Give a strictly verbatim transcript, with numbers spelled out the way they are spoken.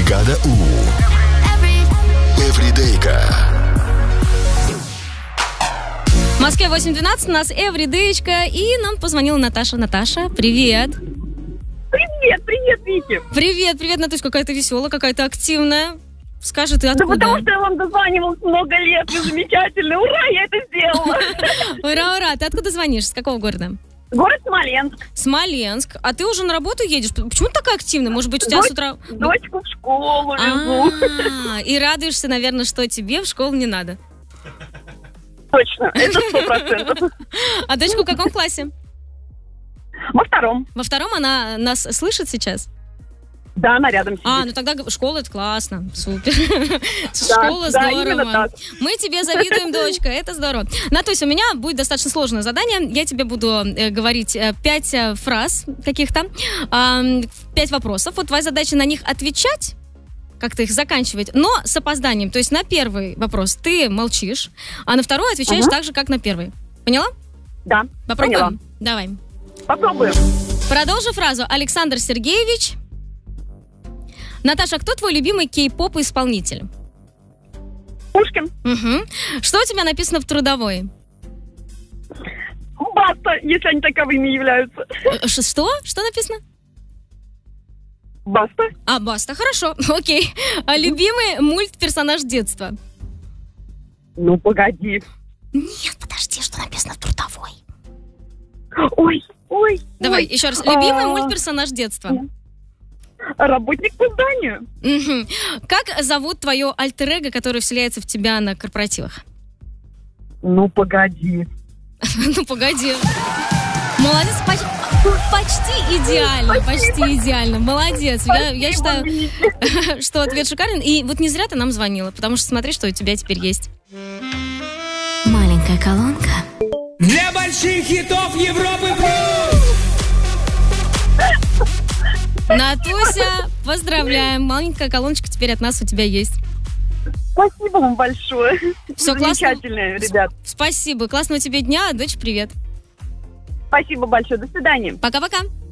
Бригада У. Эвридейка. В Москве восемь двенадцать, у нас эвридеечка, и нам позвонила Наташа. Наташа, привет. Привет, привет, Вики. Привет, привет, Натусь, какая ты веселая, какая ты активная. Скажи, ты откуда? Да потому что я вам дозванивалась много лет, вы замечательно. Ура, я это сделала. Ура, ура. Ты откуда звонишь? С какого города? Город Смоленск. Смоленск. А ты уже на работу едешь? Почему ты такая активная? Может быть, у тебя Дочь, с утра... Дочку в школу везу. А, и радуешься, наверное, что тебе в школу не надо. Точно, это сто процентов. А дочка в каком классе? Во втором. Во втором она нас слышит сейчас? Да, она рядом сидит. А, ну тогда школа — это классно, супер. Да, Школа да, именно здорово. так. Мы тебе завидуем, дочка, это здорово. Натусь, у меня будет достаточно сложное задание. Я тебе буду э, говорить э, пять э, фраз каких-то, э, пять вопросов. Вот твоя задача на них отвечать, как-то их заканчивать, но с опозданием. То есть на первый вопрос ты молчишь, а на второй отвечаешь Ага. так же, как на первый. Поняла? Да, Попробуем? поняла. Давай. Попробуем. Продолжу фразу. Александр Сергеевич. Наташа, кто твой любимый кей-поп-исполнитель? Пушкин. Угу. Что у тебя написано в трудовой? Баста, если они таковыми являются. Э, ш- Что? Что написано? Баста. А, баста, хорошо, окей. А любимый мультперсонаж детства? Ну, погоди. Нет, подожди, что написано в трудовой? Ой, ой. Давай, ой. еще раз. Любимый А, мультперсонаж детства? Работник по зданию. Мгм. Как зовут твое альтер-эго, которое вселяется в тебя на корпоративах? Ну, погоди. Ну, погоди. Молодец, поч- почти идеально, почти идеально. Молодец. Я, я считаю, что ответ шикарен. И вот не зря ты нам звонила, потому что смотри, что у тебя теперь есть. Маленькая колонка. Для больших хитов Европы плюс! Натуся, поздравляем. Маленькая колоночка теперь от нас у тебя есть. Спасибо вам большое. Все классно. Замечательные, ребят. Спасибо. Классного тебе дня. Дочь, привет. Спасибо большое. До свидания. Пока-пока.